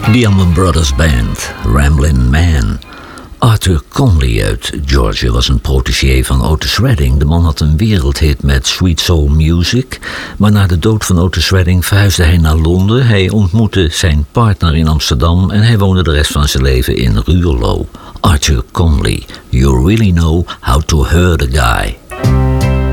The Allman Brothers Band, Ramblin' Man. Arthur Conley uit Georgia was een protégé van Otis Redding. De man had een wereldhit met Sweet Soul Music, maar na de dood van Otis Redding verhuisde hij naar Londen. Hij ontmoette zijn partner in Amsterdam en hij woonde de rest van zijn leven in Ruurlo. Arthur Conley, You Really Know How to Hurt a Guy.